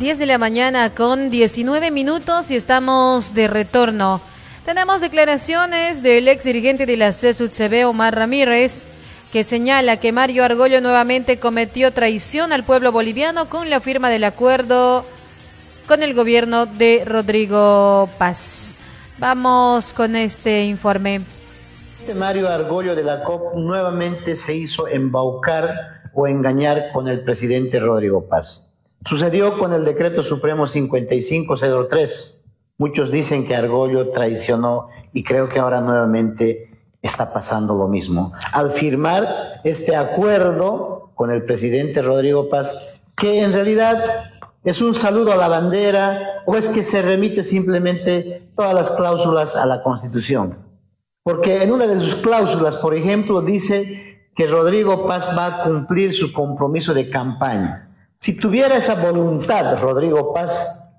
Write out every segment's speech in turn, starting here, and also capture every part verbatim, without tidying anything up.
diez de la mañana con diecinueve minutos y estamos de retorno. Tenemos declaraciones del ex dirigente de la C E S U T C B, Omar Ramírez, que señala que Mario Argollo nuevamente cometió traición al pueblo boliviano con la firma del acuerdo con el gobierno de Rodrigo Paz. Vamos con este informe. Mario Argollo de la C O P nuevamente se hizo embaucar o engañar con el presidente Rodrigo Paz. Sucedió con el decreto supremo cincuenta y cinco cero tres. Muchos dicen que Argollo traicionó y creo que ahora nuevamente está pasando lo mismo. Al firmar este acuerdo con el presidente Rodrigo Paz, que en realidad es un saludo a la bandera o es que se remite simplemente todas las cláusulas a la Constitución. Porque en una de sus cláusulas, por ejemplo, dice que Rodrigo Paz va a cumplir su compromiso de campaña. Si tuviera esa voluntad, Rodrigo Paz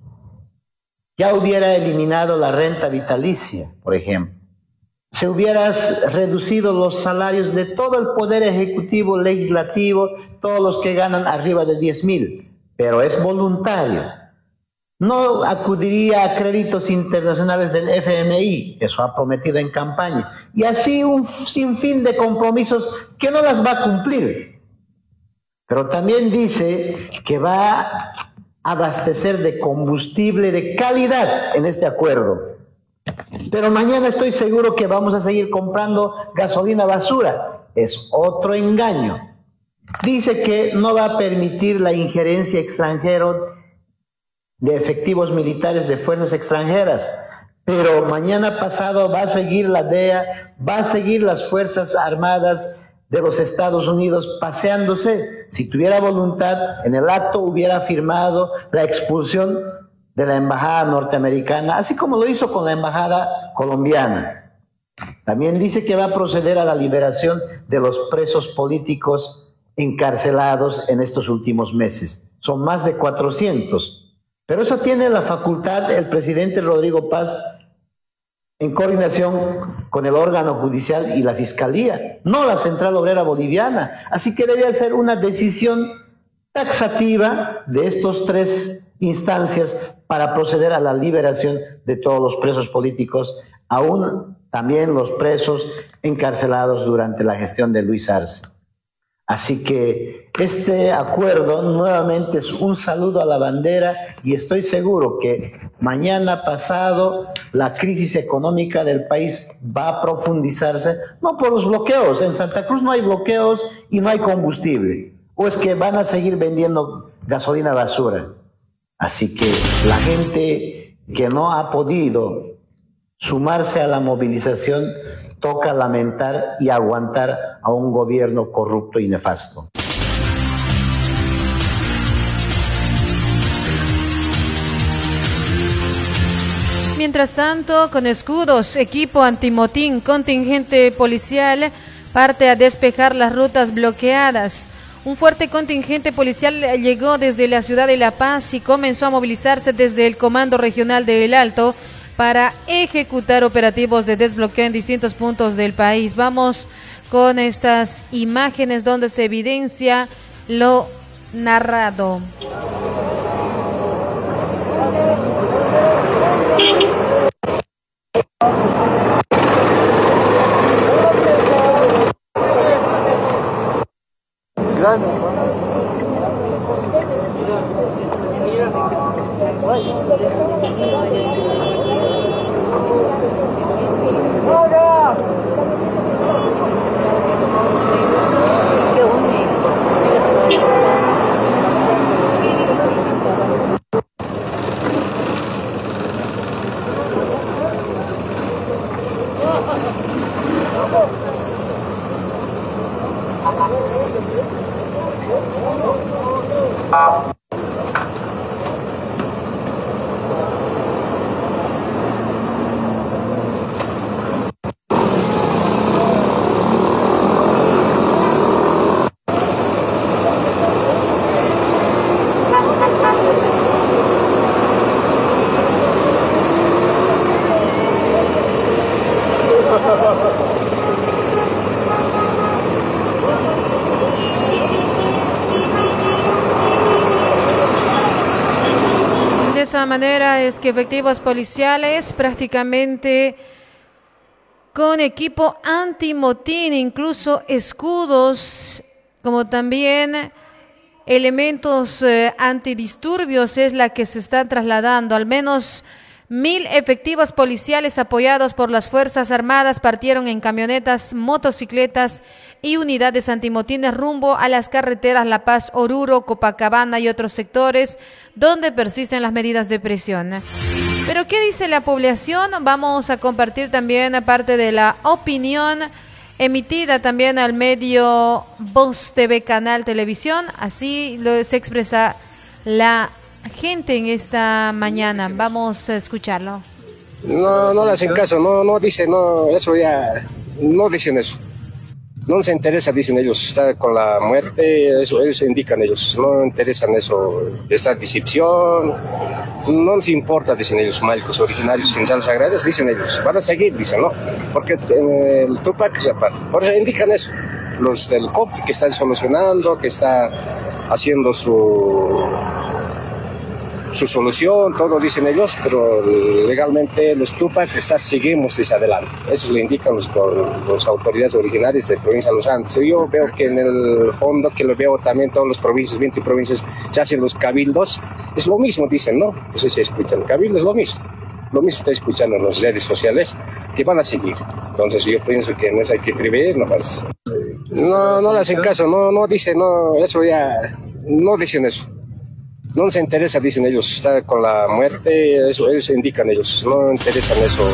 ya hubiera eliminado la renta vitalicia, por ejemplo. Se hubieran reducido los salarios de todo el poder ejecutivo, legislativo, todos los que ganan arriba de diez mil, pero es voluntario. No acudiría a créditos internacionales del F M I, eso ha prometido en campaña, y así un sinfín de compromisos que no las va a cumplir. Pero también dice que va a abastecer de combustible de calidad en este acuerdo. Pero mañana estoy seguro que vamos a seguir comprando gasolina basura. Es otro engaño. Dice que no va a permitir la injerencia extranjera de efectivos militares de fuerzas extranjeras. Pero mañana pasado va a seguir la D E A, va a seguir las Fuerzas Armadas de los Estados Unidos paseándose. Si tuviera voluntad, en el acto hubiera firmado la expulsión de la embajada norteamericana, así como lo hizo con la embajada colombiana. También dice que va a proceder a la liberación de los presos políticos encarcelados en estos últimos meses. Son más de cuatrocientos. Pero eso tiene la facultad el presidente Rodrigo Paz en coordinación con el órgano judicial y la fiscalía, no la Central Obrera Boliviana. Así que debe ser una decisión taxativa de estos tres instancias para proceder a la liberación de todos los presos políticos, aún también los presos encarcelados durante la gestión de Luis Arce. Así que este acuerdo nuevamente es un saludo a la bandera y estoy seguro que mañana pasado la crisis económica del país va a profundizarse, no por los bloqueos. En Santa Cruz no hay bloqueos y no hay combustible. O es que van a seguir vendiendo gasolina basura. Así que la gente que no ha podido sumarse a la movilización toca lamentar y aguantar a un gobierno corrupto y nefasto. Mientras tanto, con escudos, equipo antimotín, contingente policial parte a despejar las rutas bloqueadas. Un fuerte contingente policial llegó desde la ciudad de La Paz y comenzó a movilizarse desde el Comando Regional de El Alto para ejecutar operativos de desbloqueo en distintos puntos del país. Vamos con estas imágenes donde se evidencia lo narrado. esa manera es que efectivos policiales prácticamente con equipo antimotín, incluso escudos, como también elementos eh, antidisturbios es la que se está trasladando. Al menos mil efectivos policiales apoyados por las Fuerzas Armadas partieron en camionetas, motocicletas y unidades antimotines rumbo a las carreteras La Paz, Oruro, Copacabana y otros sectores donde persisten las medidas de presión. Pero ¿qué dice la población? Vamos a compartir también parte de la opinión emitida también al medio Voz T V Canal Televisión. Así lo, se expresa la gente en esta mañana. Vamos a escucharlo. No, no le hacen caso, no, no dicen, no, eso ya, no dicen eso. No les interesa, dicen ellos, está con la muerte, eso ellos indican ellos, no interesan eso, esta decepción, no les importa, dicen ellos, médicos originarios en las sagradas, dicen ellos, van a seguir, dicen, ¿no? Porque eh, el Tupac es aparte, por eso indican eso, los del C O P que están solucionando, que está haciendo su... su solución, todo dicen ellos, pero legalmente los Tupac está, seguimos hacia adelante. Eso lo indican los, los autoridades originarias de provincia de Los Andes. Yo veo que en el fondo, que lo veo también todas las provincias, veinte provincias, se hacen los cabildos, es lo mismo, dicen, ¿no? No sé si escuchan, cabildo es lo mismo. Lo mismo está escuchando en las redes sociales, que van a seguir. Entonces yo pienso que no hay que prever, no más. No, no le hacen caso, no, no dicen, no, eso ya, no dicen eso. No les interesa, dicen ellos, está con la muerte, eso ellos indican ellos, no interesan eso.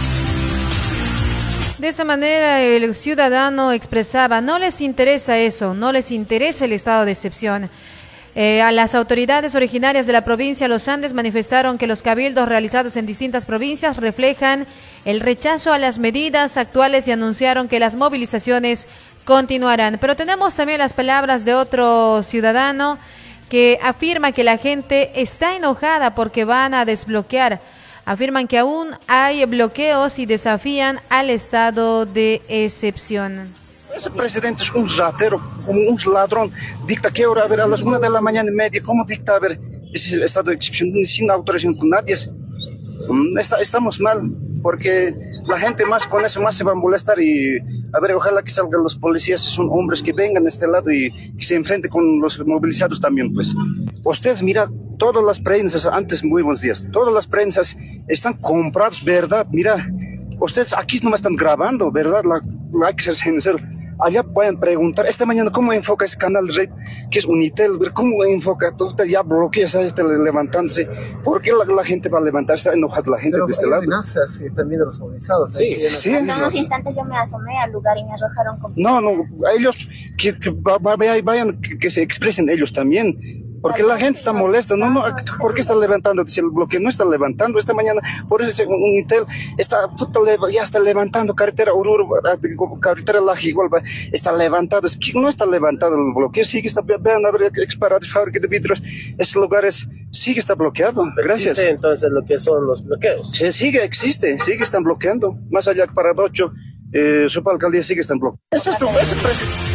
De esa manera el ciudadano expresaba, no les interesa eso, no les interesa el estado de excepción. Eh, a las autoridades originarias de la provincia de Los Andes manifestaron que los cabildos realizados en distintas provincias reflejan el rechazo a las medidas actuales y anunciaron que las movilizaciones continuarán. Pero tenemos también las palabras de otro ciudadano que afirma que la gente está enojada porque van a desbloquear. Afirman que aún hay bloqueos y desafían al estado de excepción. Ese presidente es un ratero, un ladrón. Dicta que ahora, a ver, a las una de la mañana y media, ¿cómo dicta, a ver, ese estado de excepción sin autorización con nadie? Está, estamos mal, porque la gente más con eso más se va a molestar y, a ver, ojalá que salgan los policías, son hombres que vengan a este lado y que se enfrenten con los movilizados también, pues. Ustedes mira, todas las prensas, antes, muy buenos días, todas las prensas están compradas, ¿verdad? Mira, ustedes aquí no me están grabando, ¿verdad? La, la hay que ser sincero. Allá pueden preguntar, esta mañana, ¿cómo enfoca ese canal Red, que es Unitel? ¿Cómo enfoca? Usted ya bloquea, ¿sabes? Este levantándose. ¿Por qué la, la gente va a levantarse? Está enojada la gente. Pero de este lado. Amenazas eh, también de los movilizados. Sí, sí. sí. En unos instantes yo me asomé al lugar y me arrojaron con... No, no, ellos, que, que vayan, que, que se expresen ellos también. Porque la gente está molesta, no, no, ¿por qué está levantando? Si el bloqueo no está levantando, esta mañana, por eso Unitel está, puta, ya está levantando carretera Oruro, carretera Laje igual, está levantado, es que no está levantado el bloqueo, sigue, está, vean, a ver, exparados, fábrica de vidrios, esos lugares, sigue, está bloqueado, gracias. ¿Existe entonces lo que son los bloqueos? Sí, sigue, existe, sigue, están bloqueando, más allá para ocho, eh, su alcaldía sigue, están bloqueando. Eso es, eso es